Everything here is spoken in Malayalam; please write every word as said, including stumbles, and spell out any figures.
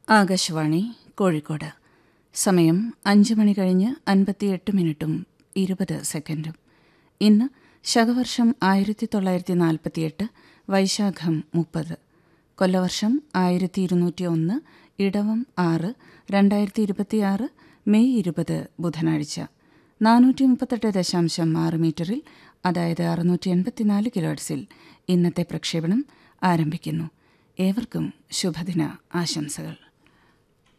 ആകാശവാണി കോഴിക്കോട്. സമയം അഞ്ച് മണി കഴിഞ്ഞ് അൻപത്തിയെട്ട് മിനിറ്റും ഇരുപത് സെക്കൻഡും. ഇന്ന് ശകവർഷം ആയിരത്തി തൊള്ളായിരത്തി നാൽപ്പത്തിയെട്ട് വൈശാഖം മുപ്പത്, കൊല്ലവർഷം ആയിരത്തി ഇരുന്നൂറ്റി ഒന്ന് ഇടവം ആറ് രണ്ടായിരത്തി ഇരുപത്തിയാറ് മെയ് ഇരുപത് ബുധനാഴ്ച. നാനൂറ്റി മുപ്പത്തെട്ട് ദശാംശം ആറ് മീറ്ററിൽ, അതായത് അറുന്നൂറ്റി എൺപത്തിനാല് കിലോഹെർട്സിൽ ഇന്നത്തെ പ്രക്ഷേപണം ആരംഭിക്കുന്നു. ഏവർക്കും ശുഭദിന ആശംസകൾ.